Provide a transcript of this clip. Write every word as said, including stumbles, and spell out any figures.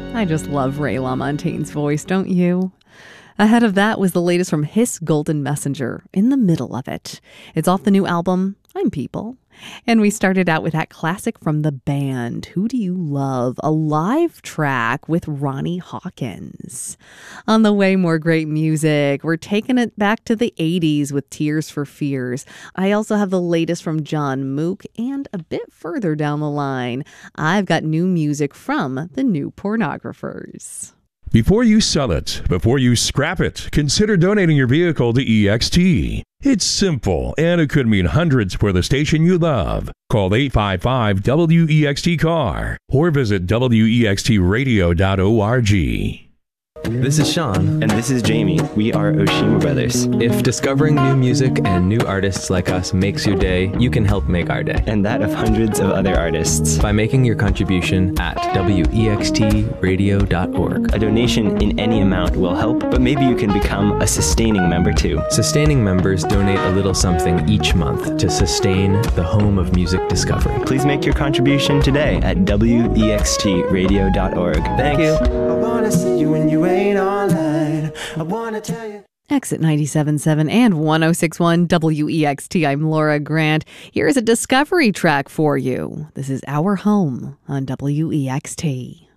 I just love Ray LaMontagne's voice, don't you? Ahead of that was the latest from Hiss Golden Messenger, in the middle of it. It's off the new album, I'm People. And we started out with that classic from the band, Who Do You Love? A live track with Ronnie Hawkins. On the way, more great music. We're taking it back to the eighties with Tears for Fears. I also have the latest from John Mook, and a bit further down the line, I've got new music from the New Pornographers. Before you sell it, before you scrap it, consider donating your vehicle to E X T. It's simple, and it could mean hundreds for the station you love. Call eight five five W E X T C A R or visit W E X T radio dot org. This is Sean. And this is Jamie. We are Oshima Brothers. If discovering new music and new artists like us makes your day, you can help make our day. And that of hundreds of other artists. By making your contribution at W E X T radio dot org. A donation in any amount will help, but maybe you can become a sustaining member too. Sustaining members donate a little something each month to sustain the home of music discovery. Please make your contribution today at W E X T radio dot org. Thanks. Thank you. I wanna see you when you ain't online. I wanna tell you. Exit ninety-seven point seven and one oh six point one W E X T. I'm Laura Grant. Here's a discovery track for you. This is Our Home on W E X T.